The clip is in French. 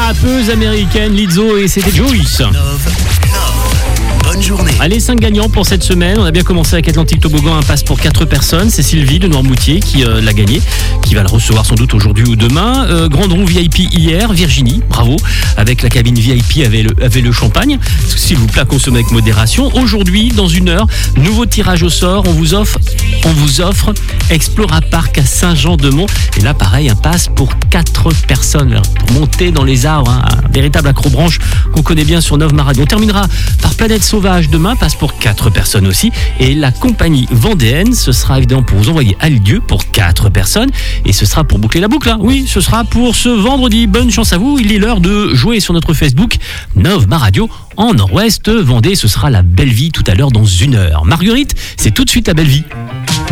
rappeuse américaine Lizzo et c'était Joyce. Bonne journée. Allez, 5 gagnants pour cette semaine. On a bien commencé avec Atlantique Toboggan, un pass pour 4 personnes. C'est Sylvie de Noirmoutier qui l'a gagné, qui va le recevoir sans doute aujourd'hui ou demain. Grand Rond VIP hier, Virginie, bravo. Avec la cabine VIP avec le champagne. S'il vous plaît, à consommer avec modération. Aujourd'hui, dans 1 heure, nouveau tirage au sort. On vous offre Explora Park à Saint-Jean-de-Mont. Et là, pareil, un pass pour 4 personnes pour monter dans les arbres. Un véritable accrobranche qu'on connaît bien sur Nov Marathon. On terminera par Planète Sauvage demain, passe pour 4 personnes aussi. Et la compagnie vendéenne, ce sera évidemment pour vous envoyer à Lisieux pour 4 personnes. Et ce sera pour boucler la boucle, hein. Oui, ce sera pour ce vendredi. Bonne chance à vous. Il est l'heure de jouer sur notre Facebook Nov Radio en Nord-Ouest Vendée. Ce sera la Belle Vie tout à l'heure dans 1 heure. Marguerite, c'est tout de suite la Belle Vie.